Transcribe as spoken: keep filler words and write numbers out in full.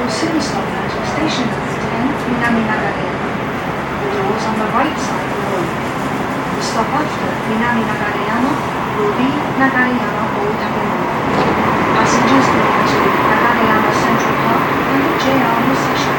soon stop at station number ten, Minami Nagareyama. The doors on the right side will open. The stop after Minami Nagareyama will be Nagareyama Old Avenue. Passengers going to Nagareyama Central Park and the J R Musashi